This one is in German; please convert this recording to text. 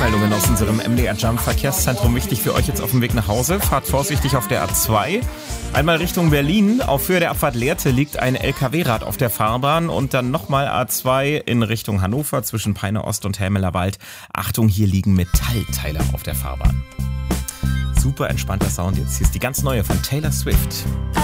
Meldungen aus unserem MDR Jump Verkehrszentrum. Wichtig für euch jetzt auf dem Weg nach Hause. Fahrt vorsichtig auf der A2. Einmal Richtung Berlin. Auf Höhe der Abfahrt Lehrte liegt ein LKW-Rad auf der Fahrbahn. Und dann nochmal A2 in Richtung Hannover zwischen Peine Ost und Helmeler Wald. Achtung, hier liegen Metallteile auf der Fahrbahn. Super entspannter Sound jetzt. Hier ist die ganz neue von Taylor Swift.